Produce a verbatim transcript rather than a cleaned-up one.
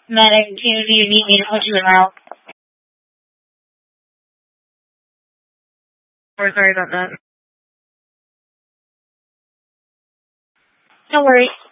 Medic, do you, do you need me to put you in route? We're sorry about that. No worries.